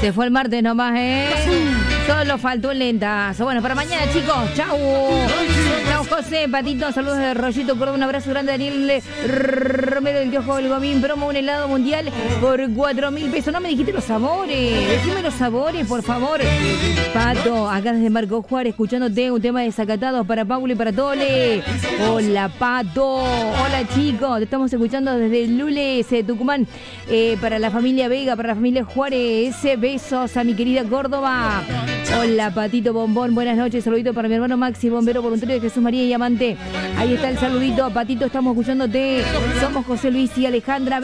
Se fue el martes nomás, Solo faltó el lentazo. Bueno, para mañana, chicos. Chau. Chau, José. Patito, saludos de Rollito Córdoba. Un abrazo grande, Daniel Romero del Kiosco del Gomín. Promo un helado mundial por 4.000 pesos. No me dijiste los sabores. Decime los sabores, por favor. Pato, acá desde Marco Juárez, escuchándote un tema desacatado para Paulo y para Tole. Hola, Pato. Hola, chicos. Te estamos escuchando desde Lules, Tucumán. Para la familia Vega, para la familia Juárez. Besos a mi querida Córdoba. Hola, Patito Bombón, buenas noches, saludito para mi hermano Maxi, bombero voluntario de Jesús María y Amante. Ahí está el saludito, Patito, estamos escuchándote. Somos José Luis y Alejandra.